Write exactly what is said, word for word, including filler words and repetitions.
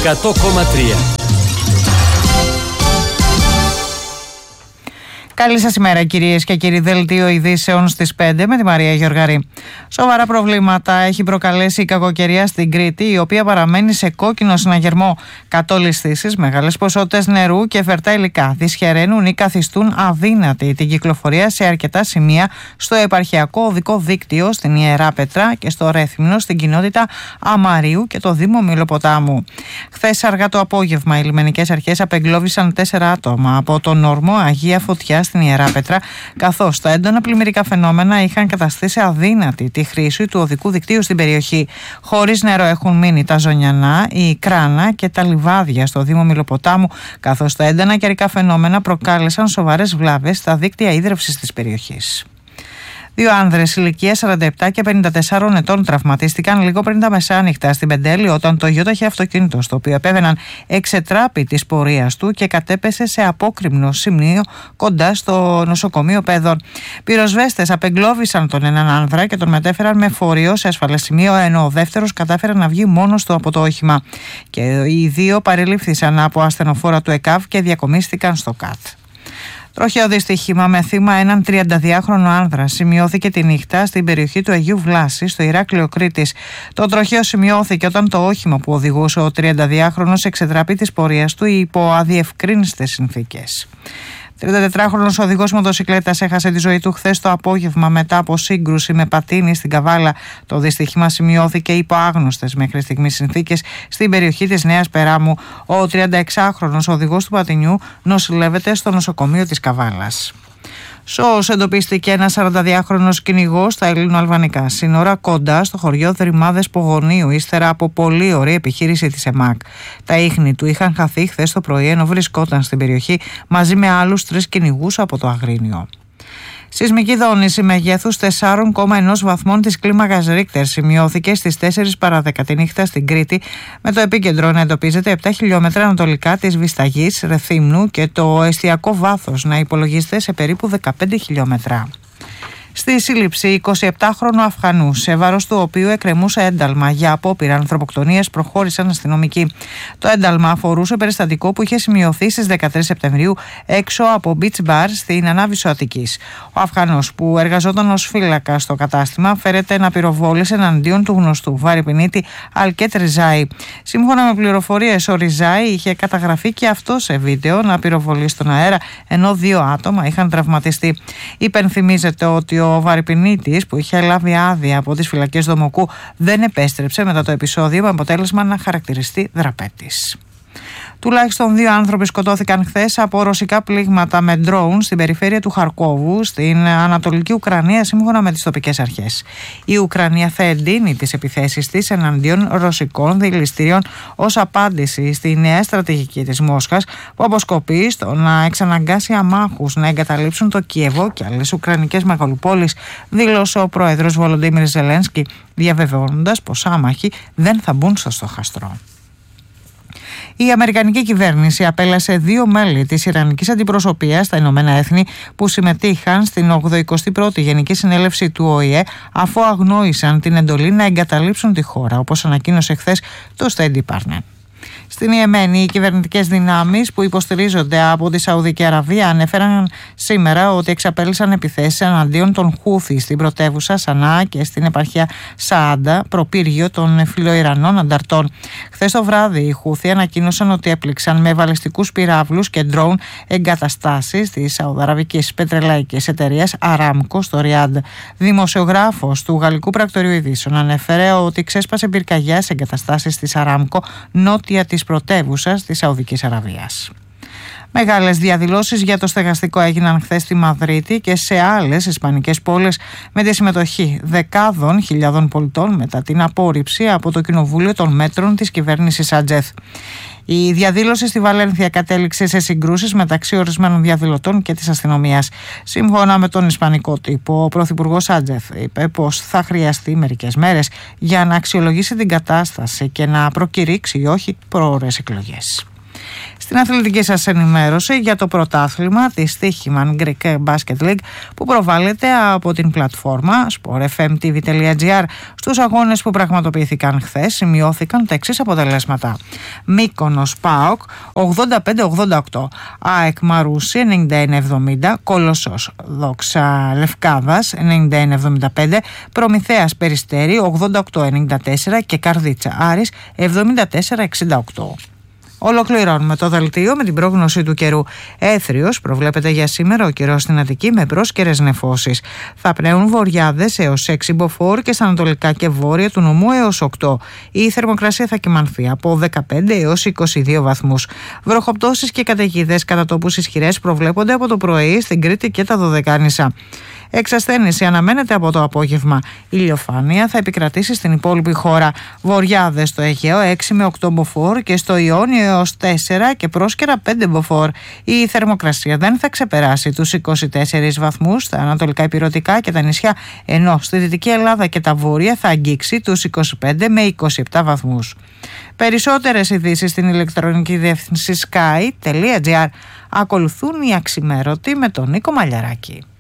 εκατό κόμμα τρία. Καλή σας ημέρα κυρίες και κύριοι. Δελτίο ειδήσεων στις πέντε με τη Μαρία Γεωργαρή. Σοβαρά προβλήματα έχει προκαλέσει η κακοκαιρία στην Κρήτη, η οποία παραμένει σε κόκκινο συναγερμό. Κατολισθήσεις, μεγάλες ποσότητες νερού και φερτά υλικά δυσχεραίνουν ή καθιστούν αδύνατη την κυκλοφορία σε αρκετά σημεία στο επαρχιακό οδικό δίκτυο στην Ιερά Πέτρα και στο Ρέθυμνο στην κοινότητα Αμαρίου και το Δήμο Μυλοποτάμου. Χθες αργά το απόγευμα οι λιμενικές αρχές απεγκλώβησαν τέσσερα άτομα από τον όρμο Αγία Φωτιά στην Ιερά Πέτρα, καθώς τα έντονα πλημμυρικά φαινόμενα είχαν καταστήσει αδύνατη τη χρήση του οδικού δικτύου στην περιοχή. Χωρίς νερό έχουν μείνει τα Ζωνιανά, η Κράνα και τα Λιβάδια στο Δήμο Μυλοποτάμου, καθώς τα έντονα καιρικά φαινόμενα προκάλεσαν σοβαρές βλάβες στα δίκτυα ίδρευσης της περιοχής. Δύο άνδρες ηλικίας σαράντα επτά και πενήντα τεσσάρων ετών τραυματίστηκαν λίγο πριν τα μεσάνυχτα στην Πεντέλη, όταν το γιόταχη αυτοκίνητο στο οποίο επέβαιναν εξετράπη της πορείας του και κατέπεσε σε απόκρημνο σημείο κοντά στο νοσοκομείο Παιδών. Πυροσβέστες απεγκλώβησαν τον έναν άνδρα και τον μετέφεραν με φορείο σε ασφαλές σημείο, ενώ ο δεύτερος κατάφερε να βγει μόνος του από το όχημα. Και οι δύο παρελήφθησαν από ασθενοφόρα του ΕΚΑΒ και διακομίστηκαν στο ΚΑΤ. Τροχαίο δυστύχημα με θύμα έναν τριανταδυάχρονο άνδρα σημειώθηκε τη νύχτα στην περιοχή του Αγίου Βλάση, στο Ηράκλειο Κρήτης. Το τροχαίο σημειώθηκε όταν το όχημα που οδηγούσε ο τριανταδυάχρονος εξετράπη της πορείας του υπό αδιευκρίνιστες συνθήκες. τριαντατετράχρονος οδηγός μοτοσικλέτας έχασε τη ζωή του χθες το απόγευμα μετά από σύγκρουση με πατίνι στην Καβάλα. Το δυστύχημα σημειώθηκε υπό άγνωστες μέχρι στιγμής συνθήκες στην περιοχή της Νέας Περάμου. Ο τριανταεξάχρονος οδηγός του πατινιού νοσηλεύεται στο νοσοκομείο της Καβάλας. Σώος εντοπίστηκε ένας σαρανταδυάχρονος κυνηγός στα ελληνοαλβανικά σύνορα κοντά στο χωριό Δρυμάδες Πογονίου, ύστερα από πολύ ωραία επιχείρηση της ΕΜΑΚ. Τα ίχνη του είχαν χαθεί χθες το πρωί ενώ βρισκόταν στην περιοχή μαζί με άλλους τρεις κυνηγούς από το Αγρίνιο. Σεισμική δόνηση μεγέθους τέσσερα κόμμα ένα βαθμών της κλίμακας Ρίκτερ σημειώθηκε στις τέσσερις παρά δέκα τη νύχτα στην Κρήτη, με το επίκεντρο να εντοπίζεται επτά χιλιόμετρα ανατολικά της Βισταγής, Ρεθύμνου, και το εστιακό βάθος να υπολογίζεται σε περίπου δεκαπέντε χιλιόμετρα. Στη σύλληψη εικοσιεπτάχρονου Αφγανού, σε βάρος του οποίου εκκρεμούσε ένταλμα για απόπειρα ανθρωποκτονίας, προχώρησαν αστυνομικοί. Το ένταλμα αφορούσε περιστατικό που είχε σημειωθεί στις δεκατρείς Σεπτεμβρίου έξω από beach bar στην Ανάβησο Αττικής. Ο Αφγανός, που εργαζόταν ως φύλακα στο κατάστημα, φέρεται να πυροβόλησε εναντίον του γνωστού βαρυπινίτη Αλκέτ Ριζάη. Σύμφωνα με πληροφορίες, ο Ριζάη είχε καταγραφεί και αυτό σε βίντεο να πυροβολεί στον αέρα, ενώ δύο άτομα είχαν τραυματιστεί. Υπενθυμίζεται ότι ο βαρυπινίτης, που είχε λάβει άδεια από τις φυλακές Δομοκού, δεν επέστρεψε μετά το επεισόδιο, με αποτέλεσμα να χαρακτηριστεί δραπέτης. Τουλάχιστον δύο άνθρωποι σκοτώθηκαν χθες από ρωσικά πλήγματα με ντρόουν στην περιφέρεια του Χαρκόβου, στην Ανατολική Ουκρανία, σύμφωνα με τις τοπικές αρχές. Η Ουκρανία θα εντείνει τις επιθέσεις της εναντίον ρωσικών δηληστηρίων ως απάντηση στη νέα στρατηγική της Μόσχας, που αποσκοπεί στο να εξαναγκάσει αμάχους να εγκαταλείψουν το Κίεβο και άλλες ουκρανικές μεγαλοπόλεις, δήλωσε ο πρόεδρος Βολοντίμιρ Ζελένσκι, διαβεβαιώνοντας πως άμαχοι δεν θα μπουν στο στόχαστρο. Η Αμερικανική κυβέρνηση απέλασε δύο μέλη της Ιρανικής Αντιπροσωπείας στα Ηνωμένα Έθνη που συμμετείχαν στην ογδοηκοστή πρώτη Γενική Συνέλευση του Ο Η Ε, αφού αγνόησαν την εντολή να εγκαταλείψουν τη χώρα, όπως ανακοίνωσε χθες το State Department. Στην Ιεμένη, οι κυβερνητικές δυνάμεις που υποστηρίζονται από τη Σαουδική Αραβία ανέφεραν σήμερα ότι εξαπέλυσαν επιθέσεις εναντίον των Χούθι στην πρωτεύουσα Σανά και στην επαρχία Σαάντα, προπύργιο των φιλοϊρανών ανταρτών. Χθες το βράδυ, οι Χούθι ανακοίνωσαν ότι έπληξαν με βαλιστικούς πυράβλους και ντρόουν εγκαταστάσεις της σαουδαραβικής πετρελαϊκής εταιρείας Αράμκο στο Ριάντ. Δημοσιογράφος του Γαλλικού Πρακτορείου Ειδήσεων ανέφερε ότι ξέσπασε πυρκαγιά σε εγκαταστάσεις της Αράμκο νότια της πρωτεύουσας της Σαουδικής Αραβίας. Μεγάλες διαδηλώσεις για το στεγαστικό έγιναν χθες στη Μαδρίτη και σε άλλες ισπανικές πόλεις, με τη συμμετοχή δεκάδων χιλιάδων πολιτών μετά την απόρριψη από το Κοινοβούλιο των μέτρων της κυβέρνησης Σάντζεθ. Η διαδήλωση στη Βαλένθια κατέληξε σε συγκρούσεις μεταξύ ορισμένων διαδηλωτών και της αστυνομίας. Σύμφωνα με τον ισπανικό τύπο, ο πρωθυπουργός Σάντζεθ είπε πως θα χρειαστεί μερικές μέρες για να αξιολογήσει την κατάσταση και να προκηρύξει ή όχι προώρες εκλογές. Στην αθλητική σας ενημέρωση για το πρωτάθλημα της Stoichman Greek Basket League που προβάλλεται από την πλατφόρμα sportfmtv.gr. Στους αγώνες που πραγματοποιήθηκαν χθες σημειώθηκαν τα εξής αποτελέσματα: Μύκονος ΠΑΟΚ ογδόντα πέντε ογδόντα οκτώ, ΑΕΚ Μαρούσι ενενήντα ένα εβδομήντα, Κολοσσός Δόξα Λευκάδας ενενήντα ένα εβδομήντα πέντε, Προμηθέας Περιστέρι ογδόντα οκτώ ενενήντα τέσσερα και Καρδίτσα Άρης εβδομήντα τέσσερα εξήντα οκτώ. Ολοκληρώνουμε το δελτίο με την πρόγνωση του καιρού. Έθριος προβλέπεται για σήμερα ο καιρός στην Αττική με πρόσκαιρες νεφώσεις. Θα πνέουν βοριάδες έως έξι μποφόρ και στα ανατολικά και βόρεια του νομού έως οκτώ. Η θερμοκρασία θα κυμανθεί από δεκαπέντε έως είκοσι δύο βαθμούς. Βροχοπτώσεις και καταιγίδες κατά τόπους ισχυρές προβλέπονται από το πρωί στην Κρήτη και τα Δωδεκάνησα. Εξασθένηση αναμένεται από το απόγευμα. Ηλιοφάνεια θα επικρατήσει στην υπόλοιπη χώρα. Βοριάδες στο Αιγαίο έξι με οκτώ μποφόρ και στο Ιόνιο έως τέσσερα και πρόσκαιρα πέντε μποφόρ. Η θερμοκρασία δεν θα ξεπεράσει τους είκοσι τέσσερις βαθμούς στα ανατολικά ηπειρωτικά και τα νησιά, ενώ στη Δυτική Ελλάδα και τα βόρεια θα αγγίξει τους είκοσι πέντε με είκοσι επτά βαθμούς. Περισσότερες ειδήσεις στην ηλεκτρονική διεύθυνση sky τελεία gr. Ακολουθούν οι αξιμέρωτοι με τον Νίκο Μαλιαράκη.